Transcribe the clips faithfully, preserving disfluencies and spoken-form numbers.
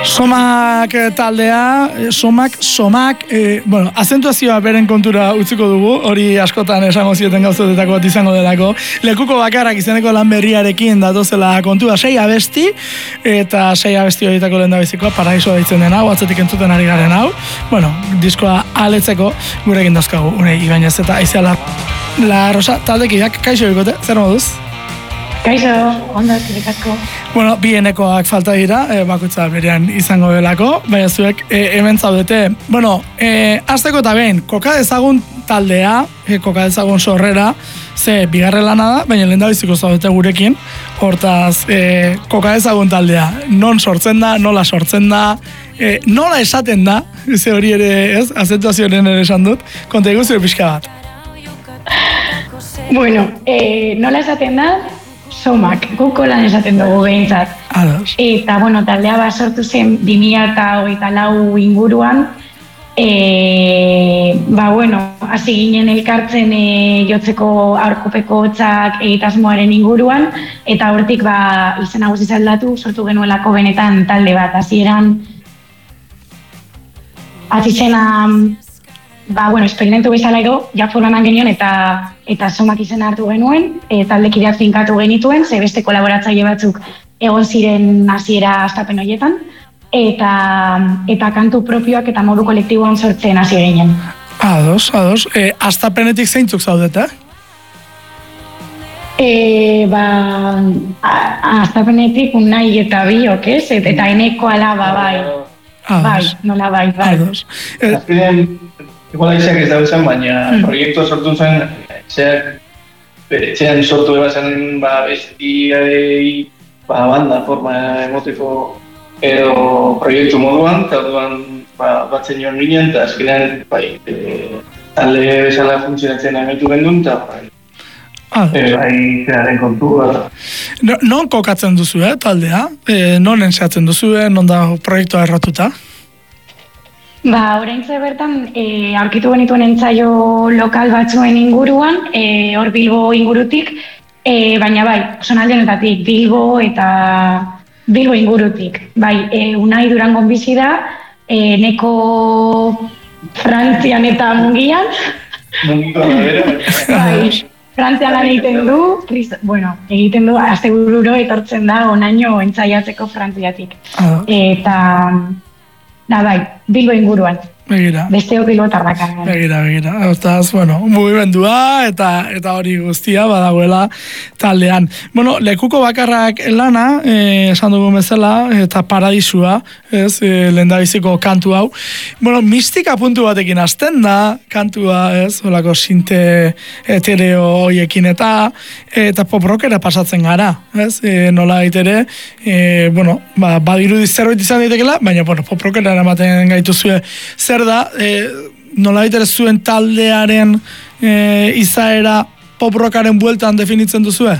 Somak taldea, somak, somak, e, bueno, azentuazioa beren kontura utziko dugu, hori askotan esango zieten gauzetako bat izango delako. Lekuko bakarrak izeneko lan berriarekin datozela kontua, sei abesti, eta sei abesti horietako lehen da bizikoa, Paraisoa deitzen den hau, atzetik entzuten ari garen hau. Bueno, diskoa aletzeko, gurekin dauzkagu, unei Ibañez eta Aizea La, La Rosa, taldekiak, kaixo bikote, zer moduz? Kaixo, ondo, eskerrik asko. Bueno, bienekoak falta dira, e, bakoitza berean izango delako, baina zuek e, hemen zaudete. Bueno, e, azteko eta behin, koka dezagun taldea, e, koka dezagun sorrera, ze bigarren lana da, baina lehen da biziko zaudete gurekin, hortaz, e, koka dezagun taldea, non sortzen da, nola sortzen da, e, nola esaten da, ze hori ere, ez, azentuazioaren ere esan dut, konta egu zure pixka bat. Bueno, e, nola esaten da, Somak, guko lan esaten dugu behintzat. Ados. Eta, bueno, taldea bat sortu zen bi mila hogeita lau inguruan. E, ba, bueno, hasi ginen elkartzen e, jotzeko aurkopeko hotzak egitasmoaren inguruan, eta hortik ba, izen nagusi aldatu, sortu genuelako benetan talde bat. Hasieran azizena, ba, bueno, esperimentu bezala edo, ja formaman genion eta eta Somak izena hartu genuen, e, taldekideak finkatu genituen, ze beste kolaboratzaile batzuk egon ziren hasiera hastapen horietan, eta eta kantu propioak eta modu kolektiboan sortzen hasi ginen. Ados, ados. E, hastapenetik zeintzuk zaudete? E, ba, hastapenetik unai eta biok, ez? Eta eneko alaba, bai. Ados. Bai, nola bai, bai. Ados. E, Azkenean, igual aizak ez dago zen, baina mm. proiektua sortu zen, zeak bere etxean sortu eba zen, ba, bestiai, ba, banda, forma emotiko edo proiektu moduan, eta orduan ba, batzen joan ginen, eta azkenean, bai, e, talde bezala funtzionatzen amaitu gendun, eta bai, e, bai, zeraren kontua. No, non kokatzen duzu, eh, taldea? E, non enseatzen duzu, eh, non da proiektua erratuta? Ba, oraintze bertan, e, aurkitu genituen entzaio lokal batzuen inguruan, e, hor Bilbo ingurutik, e, baina bai, zonalde honetatik, Bilbo eta Bilbo ingurutik. Bai, e, Unai Durangon bizi da, e, neko Frantzian eta Mungian. Mungiko da bera, bai, Frantzian lan egiten du, bueno, egiten du, astebururo etortzen da onaino entzaiatzeko Frantziatik. Ah. Eta, da bai, Bilbo inguruan. Begira. Besteo pilotarrak. Begira, begira. Hortaz, bueno, mugimendua eta eta hori guztia badagoela taldean. Bueno, lekuko bakarrak lana, eh, esan dugu bezala, eta Paradisua, ez, eh, lehendabiziko kantu hau. Bueno, mistika puntu batekin hasten da, kantua, ez, holako sinte etereo hoiekin eta eta pop rockera pasatzen gara, ez, e, nola ere, e, bueno, ba, badirudi zerbait izan daitekela, baina, bueno, pop rockera eramaten gaituzue. Zer da, e, nola ere zuen taldearen e, izaera pop rockaren bueltan definitzen duzue?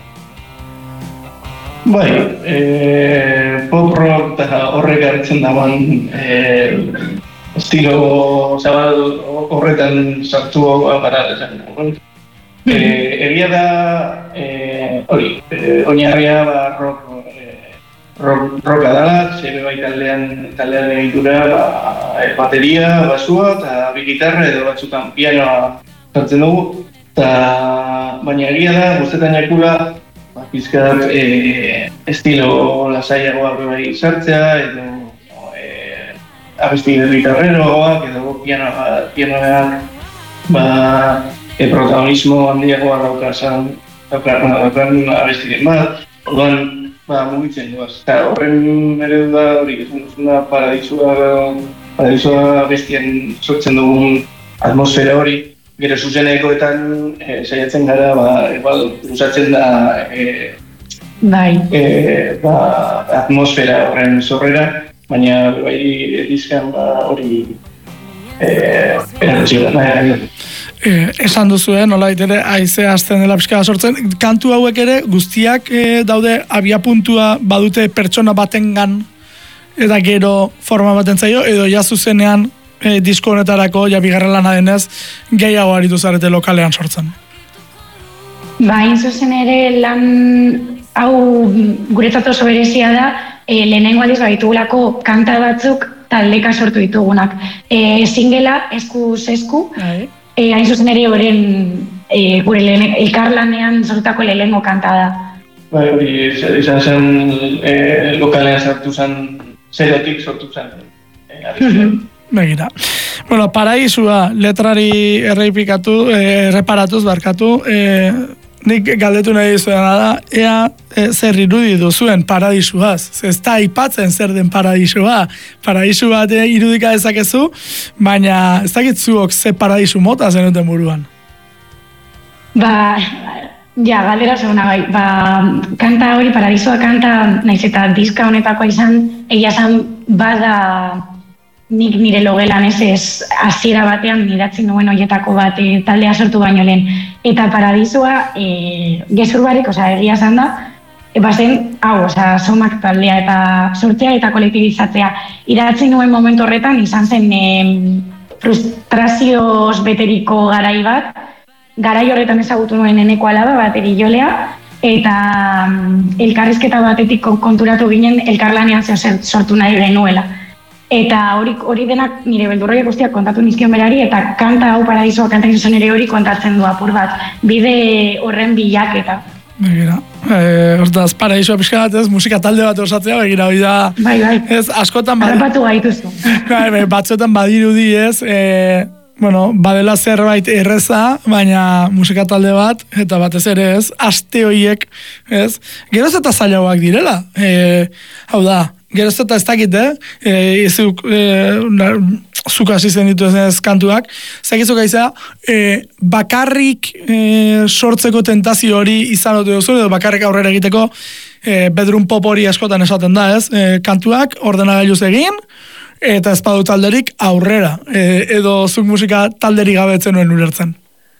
Bai, e, pop rock eta horrek hartzen dagoen e, estilo zabal horretan sartu gara esan. E, egia da, e, hori, e, oinarria ba, rock, e, rock, rocka dala, zebe bai taldean, taldean egitura, ba, bateria, basua, eta bi gitarra edo batzutan pianoa sartzen dugu. Ta, baina egia da, guztetan jakula, ba, pizkat e, estilo lasaiagoak bai sartzea, edo e, abesti gitarreroak, edo pianoa, pianoak, ba, e, protagonismo handiagoa daukazan, daukan abestiren bat, orduan, ba, mugitzen duaz. Eta horren eredu da hori, ezuna paradisua, paradisua abestien sortzen dugun atmosfera hori, gero zuzenekoetan e, saiatzen gara, ba, igual, usatzen da e, bai. E, ba, atmosfera horren zorrera, baina bai edizkan ba, hori e, erantzioa nahi. Eh, esan duzue, nola ere Aizea hasten dela pixka sortzen, kantu hauek ere guztiak eh, daude abiapuntua badute pertsona batengan eta gero forma baten zaio, edo ja zuzenean eh, disko honetarako, ja bigarren lana denez, gehiago aritu zarete lokalean sortzen. Ba, hain zuzen ere lan hau guretzat oso berezia da, e, lehenengo aldiz baitugulako kanta batzuk taldeka sortu ditugunak. E, singela, eskuz esku, e, hain zuzen ere horren e, gure lehen, elkarlanean sortutako lehenengo kanta da. Bai, hori izan zen e, lokalean sartu zen, zerotik sortu zen. E, Begira. Bueno, Paraisua letrari erreipikatu, eh, erreparatuz barkatu, eh, nik galdetu nahi zuena da, ea e, zer irudi duzuen paradisuaz. Ez da aipatzen zer den paradisua. Paradisu bat e, irudika dezakezu, baina ez dakit zuok ze paradisu mota zenuten buruan. Ba, ja, galdera zegoena bai. Ba, kanta hori, paradisua kanta, naiz eta diska honetakoa izan, egia esan bada nik nire logelan ez ez hasiera batean idatzi nuen horietako bat e, taldea sortu baino lehen. Eta paradisua e, gezur barik, osea, egia esan da, e, bazen, hau, osea, somak taldea eta sortzea eta kolektibizatzea. Idatzi nuen momentu horretan izan zen e, frustrazioz beteriko garai bat, garai horretan ezagutu nuen eneko alaba bateri jolea, eta um, elkarrizketa batetik konturatu ginen elkarlanean zeo sortu nahi genuela. Eta hori hori denak nire beldurroiek guztiak kontatu nizkion berari, eta kanta hau paradisua kanta izan ere hori kontatzen du apur bat, bide horren bilaketa. Begira, eh, hortaz, paradisua pixka bat ez, musika talde bat osatzea, begira, hori da, bai, bai. Ez, askotan badi... Harrapatu gaituzu. Bai, bai, batzuetan badirudi ez, eh, bueno, badela zerbait erreza, baina musika talde bat, eta batez ere ez, aste horiek, ez, geroz eta zailagoak direla, eh, hau da, geroz eta ez dakit, eh? E, izuk, e, zuk hasi zen ditu ez kantuak, zakizuk aiza, e, bakarrik e, sortzeko tentazio hori izan dut duzu, edo bakarrik aurrera egiteko e, bedroom pop hori askotan esaten da, ez? E, kantuak ordenagailuz egin, eta ez badu talderik aurrera, e, edo zuk musika talderik gabetzen nuen ulertzen.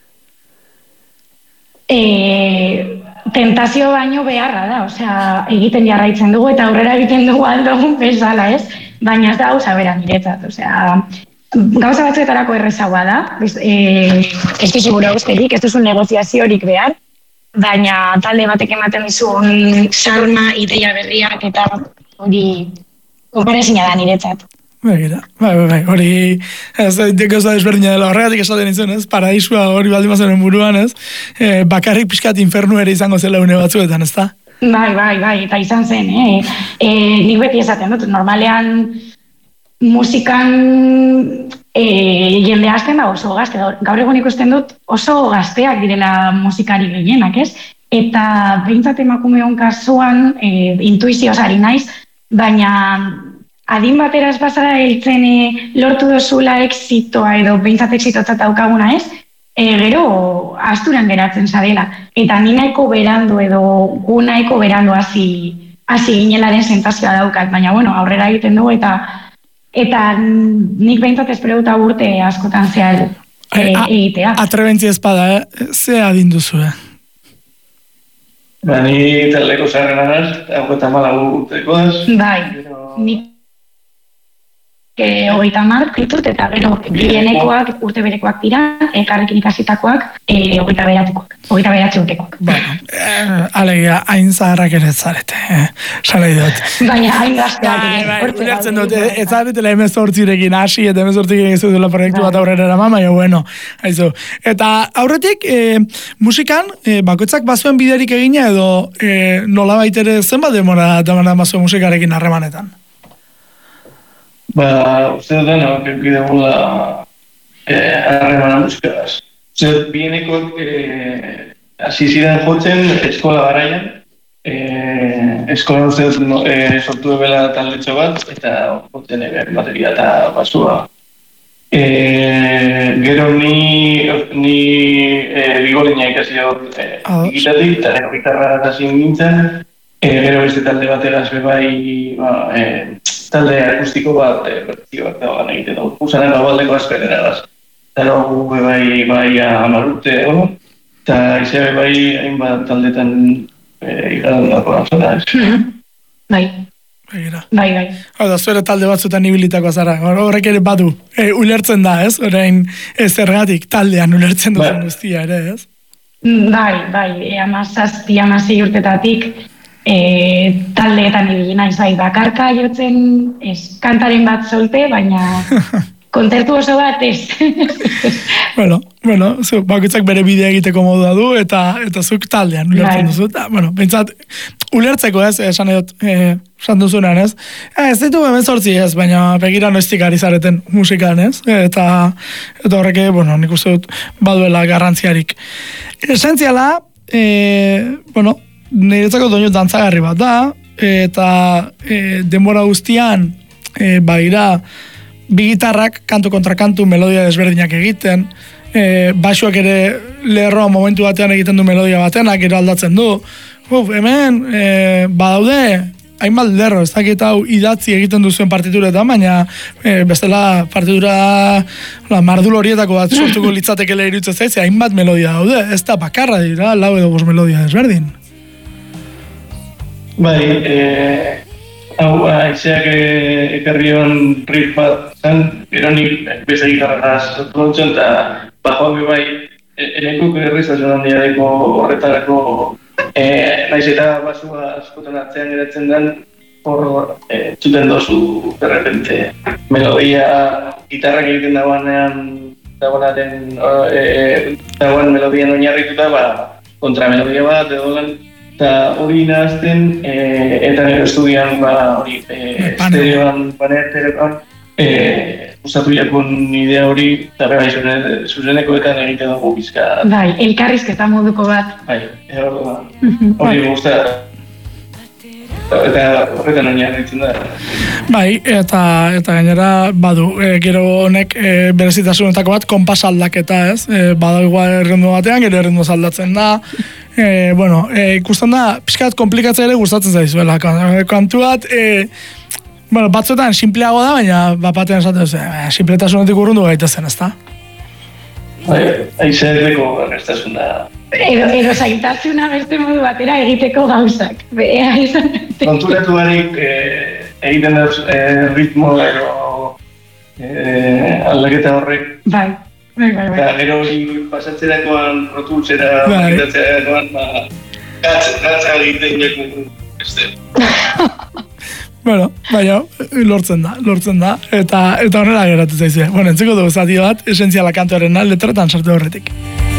E... Tentazio baino beharra da, osea, egiten jarraitzen dugu eta aurrera egiten dugu aldogun bezala, ez? Baina ez da gauza bera niretzat, osea, gauza batzuetarako errezagoa da, e, ez duzu gura usterik, ez duzu negoziaziorik behar, baina talde batek ematen dizun sarma, ideia berriak eta hori konparezina da niretzat. Begira, bai, bai, bai, hori, ez, gauza desberdina dela horregatik esaten izan, ez, paradisua hori baldin bazen buruan, ez, e, bakarrik pixkat infernu ere izango zela une batzuetan, ez da? Bai, bai, bai, eta izan zen, eh? E, nik beti esaten dut, normalean musikan e, jende hasten da oso gazte, gaur egun ikusten dut oso gazteak direla musikari gehienak, ez? Eta behintzat emakumeon kasuan e, intuizioz ari naiz, baina adin bateraz bazara heltzen e, lortu dozula exitoa edo behintzat exitotzat daukaguna ez, e, gero asturan geratzen zarela. Eta ni nahiko berandu edo gu nahiko berandu hasi hasi ginelaren sentazioa daukat, baina bueno, aurrera egiten dugu eta eta nik behintzat espero dut urte askotan zehar e, egitea. Atrebentzi ezpada, eh? Ze adin duzu, eh? Ba, ni taldeko zarrenanaz, hau eta malagu urtekoaz. Bai, nik hogeita hamar ditut, eta gero gehienekoak urte berekoak dira, elkarrekin ikasitakoak e, hogeita beratzekoak, hogeita beratze urtekoak. Bueno, eh, alegia, hain zaharrak ere zarete, eh, salai dut. Baina hain gazteak bai, ere. Bai, ulertzen dut, ez zaretela emezortzirekin hasi, eta emezortzirekin ez dutela proiektu bat aurrera eraman, baina bueno, haizu. Eta aurretik, eh, musikan, eh, bakoitzak bazuen biderik egina, edo eh, nola baitere zenbat demora demora bazuen musikarekin harremanetan? Ba, uste dut dena, kenki degula harremana musikaz. Uste dut, bienekoak hasi ziren jotzen eskola garaian. E, eskola uste dut no, e, sortu ebela taldetxo bat, eta jotzen eben bateria eta basua. E, gero ni, ni e, bigolina ikasi dut e, ikitatik, eta gero gitarra hasi nintzen. E, gero beste talde bateraz bebai, ba, e, talde akustiko bat, bertio bat da gana egiten dugu. Usanen gabaldeko azperera gaz. Eta dugu bai, bai amarrute egon, eta izan bai hainbat taldetan ikadan dako nazara. Bai. Begira. Bai, bai. Hau da, zuere talde batzuetan ibilitako azara. Horrek ere badu, e, ulertzen da, ez? Orain ez zergatik taldean ulertzen duten guztia ere, ez? Bai, bai, amazazpi, amazei urtetatik e, taldeetan ibili naiz bai bakarka jotzen, ez kantaren bat zolte, baina kontzertu oso bat ez. Bueno, bueno, zu, bakoitzak bere bidea egiteko modua du, eta eta zuk taldean ulertzen duzu. Eta, bueno, bentsat, ulertzeko ez, esan edot, eh, esan duzunean ez. Eh, ez ditu hemen sortzi ez, baina begira noiztik ari zareten musikan ez. Eta, eta horreke, bueno, nik uste dut baduela garrantziarik. Esentziala, eh, bueno, niretzako doinu dantzagarri bat da, eta eh, denbora guztian, eh, baira, bi gitarrak, kantu kontra kantu, melodia desberdinak egiten, e, baixuak ere lerroa momentu batean egiten du melodia batenak, gero aldatzen du. Uf, hemen, e, badaude, hainbat lerro, ez dakit hau idatzi egiten duzuen partituretan, baina e, bestela partitura la, mardul horietako bat sortuko litzatekele iruditzen zaiz, hainbat melodia daude, ez da bakarra dira, lau edo bost melodia desberdin. Bai, e... Hau, aizeak ekarrion riff bat zen, gero nik beste gitarra sortzen, eta bajoak bai, enekuk erriztasun handia deko horretarako, naiz eta basua askotan atzean geratzen den, hor txuten dozu, derrepente, melodia, gitarrak egiten dagoenean, dagoenaren, dagoen melodian oinarrituta, ba, kontramelodia bat, edo eta hori nahazten, e, eta nire estudian, ba, hori, e, estereoan, paneteretan, e, usatu jakun idea hori, eta bera, zuzenekoetan egite dugu bizka. Bai, elkarrizketa moduko bat. Bai, hori guzta. Eta horretan oinarritzen da. Bai, eta eta gainera badu, e, gero honek e, berezitasunetako bat konpas aldaketa, ez? E, badu igual errendu batean, gero errendu aldatzen da. E, bueno, e, ikusten da, pixkat komplikatzea ere gustatzen zaizuela. Kantu bat, e, bueno, batzuetan simpleago da, baina bat batean esaten duzu, e, simpletasunetik urrundu gaitezen, ez da? Bai, aizeeteko berreztasun da. Edo, edo zailtasuna beste modu batera egiteko gauzak. Bea, izan. Konturatu barik e, egiten dut e, ritmo edo e, aldaketa horrek. Bai, bai, bai. Eta gero hori pasatzerakoan, rotultzera, pasatzerakoan, ba, gatza egiten jaku beste. Bueno, baina, lortzen da, lortzen da, eta eta horrela geratu zaizue. Bueno, entziko dugu zati bat, esentziala kantuaren letretan sartu horretik.